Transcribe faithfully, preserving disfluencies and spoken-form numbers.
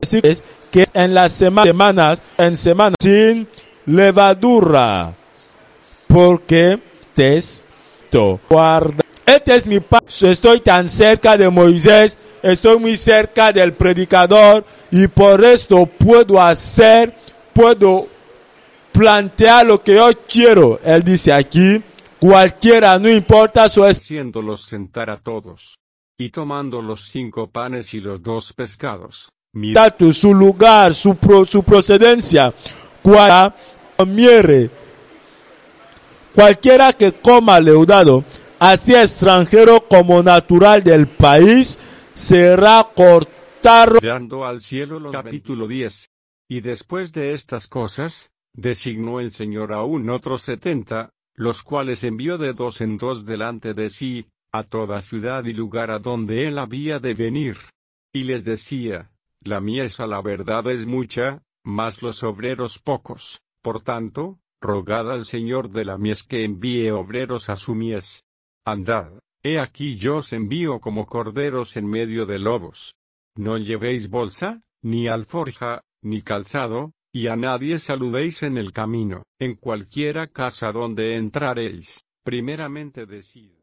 es que en las sema- semanas, en semanas sin levadura, porque testo guarda. Este es mi paso. Estoy tan cerca de Moisés, estoy muy cerca del predicador y por esto puedo hacer, puedo plantear lo que yo quiero. Él dice aquí, cualquiera, no importa su es. Haciéndolos sentar a todos. Y tomando los cinco panes y los dos pescados. Mira Estatus, su lugar, su, pro, su procedencia, cual comiere, cualquiera que coma leudado, así extranjero como natural del país, será cortado. mirando al cielo. Lo capítulo diez. Y después de estas cosas, designó el Señor aún otros setenta, los cuales envió de dos en dos delante de sí, a toda ciudad y lugar a donde él había de venir. Y les decía, la mies a la verdad es mucha, mas los obreros pocos, por tanto, rogad al Señor de la mies que envíe obreros a su mies. Andad, he aquí yo os envío como corderos en medio de lobos. No llevéis bolsa, ni alforja, ni calzado, y a nadie saludéis en el camino. En cualquiera casa donde entraréis, primeramente decid.